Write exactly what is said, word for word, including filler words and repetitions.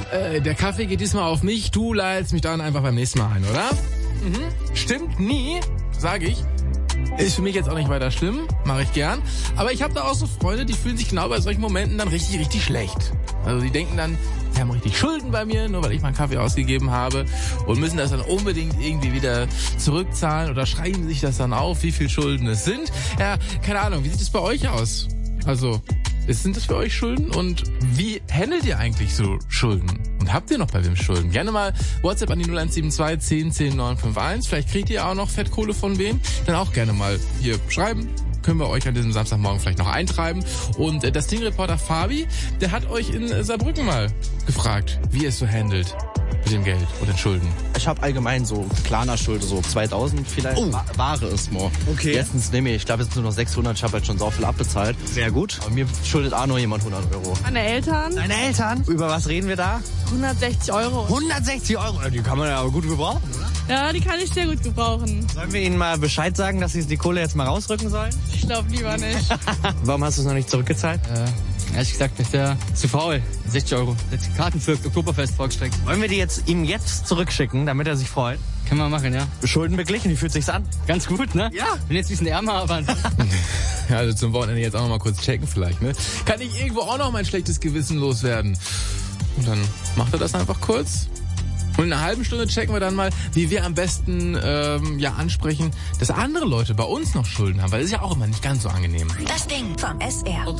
äh, der Kaffee geht diesmal auf mich, du leitest mich dann einfach beim nächsten Mal ein, oder? Mhm. Stimmt nie, sage ich. Ist für mich jetzt auch nicht weiter schlimm, mache ich gern. Aber ich habe da auch so Freunde, die fühlen sich genau bei solchen Momenten dann richtig, richtig schlecht. Also die denken dann, sie haben richtig Schulden bei mir, nur weil ich meinen Kaffee ausgegeben habe und müssen das dann unbedingt irgendwie wieder zurückzahlen oder schreiben sich das dann auf, wie viel Schulden es sind. Ja, keine Ahnung, wie sieht es bei euch aus? Also, sind das für euch Schulden und wie handelt ihr eigentlich so Schulden? Und habt ihr noch bei wem Schulden? Gerne mal WhatsApp an die null eins sieben zwei zehn zehn neun fünf eins. Vielleicht kriegt ihr auch noch Fettkohle von wem. Dann auch gerne mal hier schreiben. Können wir euch an diesem Samstagmorgen vielleicht noch eintreiben. Und äh, das Ding-Reporter Fabi, der hat euch in äh, Saarbrücken mal gefragt, wie ihr es so handelt mit dem Geld und den Schulden. Ich habe allgemein so kleiner Schulden, so zweitausend vielleicht. Oh. Ware ist mal. Okay. Letztens nehme ich, ich glaube jetzt nur noch sechshundert, ich habe halt schon so viel abbezahlt. Sehr gut. Aber mir schuldet auch nur jemand hundert Euro. Meine Eltern. Deine Eltern? Über was reden wir da? hundertsechzig Euro. hundertsechzig Euro. Die kann man ja aber gut gebrauchen, oder? Ja, die kann ich sehr gut gebrauchen. Sollen wir ihnen mal Bescheid sagen, dass sie die Kohle jetzt mal rausrücken sollen? Ich glaube lieber nicht. Warum hast du es noch nicht zurückgezahlt? Äh, ehrlich gesagt, ist der zu faul. sechzig Euro. Jetzt die Karten für Oktoberfest vorgestreckt. Wollen wir die jetzt ihm jetzt zurückschicken, damit er sich freut? Können wir machen, ja. Schulden beglichen, wie fühlt sich's an? Ganz gut, ne? Ja. Bin jetzt ein bisschen ärmer, aber... Ja, also zum Wochenende jetzt auch noch mal kurz checken vielleicht, ne? Kann ich irgendwo auch noch mein schlechtes Gewissen loswerden? Und dann macht er das einfach kurz. Und in einer halben Stunde checken wir dann mal, wie wir am besten ähm, ja ansprechen, dass andere Leute bei uns noch Schulden haben, weil das ist ja auch immer nicht ganz so angenehm. Das Ding vom S R.